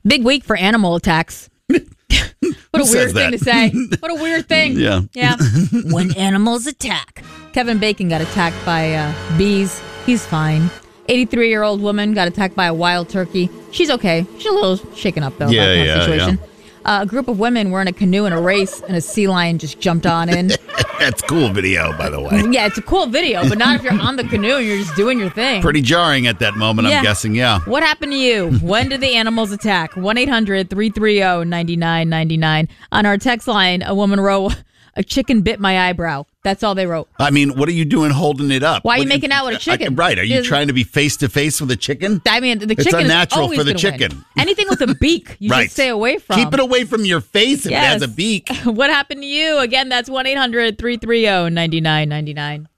Big week for animal attacks. What a weird thing to say. What a weird thing. Yeah. When animals attack. Kevin Bacon got attacked by bees. He's fine. 83-year-old woman got attacked by a wild turkey. She's okay. She's a little shaken up, though, about that situation. A group of women were in a canoe in a race, and a sea lion just jumped on in. That's cool video, by the way. Yeah, it's a cool video, but not if you're on the canoe and you're just doing your thing. Pretty jarring at that moment, I'm guessing, yeah. What happened to you? When did the animals attack? 1-800-330-9999. On our text line, a woman wrote, "A chicken bit my eyebrow." That's all they wrote. I mean, what are you doing holding it up? Why are you making out with a chicken? Right. Are you trying to be face-to-face with a chicken? I mean, the chicken It's unnatural is for the gonna chicken. win. Anything with a beak, you should stay away from. Keep it away from your face if it has a beak. What happened to you? Again, that's 1-800-330-9999.